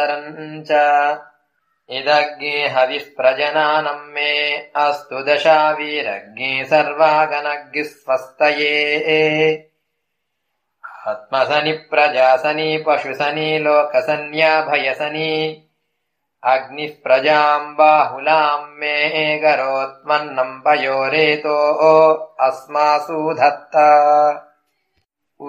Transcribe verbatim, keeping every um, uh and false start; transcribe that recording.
इदग्गे हविः प्रजनानम् मे अस्तु दशावीरग्गे सर्वागनग्गिः स्वस्तये आत्मसनि प्रजासनि पशुसनि लोकसन्याभयसनि अग्निः प्रजाम् बाहुलाम् मे गरोत्मन्नम् पयोरेतो अस्मासु धत्ता।